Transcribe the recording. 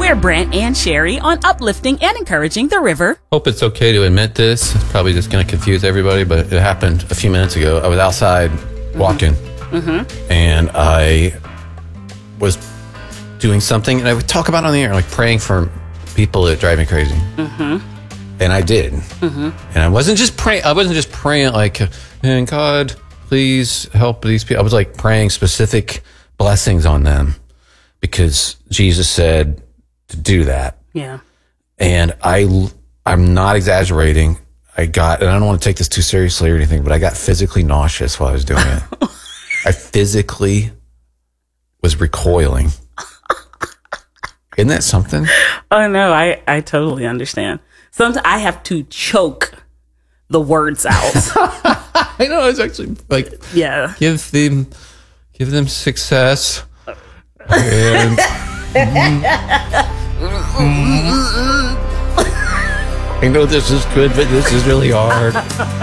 We're Brent and Sherry on uplifting and encouraging the river. Hope it's okay to admit this. It's probably just going to confuse everybody, but it happened a few minutes ago. I was outside walking, and I was doing something, and I would talk about it on the air, like praying for people that drive me crazy. And I did. And I wasn't just praying like, and God, please help these people. I was like praying specific blessings on them because Jesus said to do that. Yeah. And I'm not exaggerating. And I don't want to take this too seriously or anything, but I got physically nauseous while I was doing it. I physically was recoiling. Isn't that something? Oh, no, I totally understand. Sometimes I have to choke the words out. I know. I was actually like, Yeah. give them success. And, I know this is good, but this is really hard.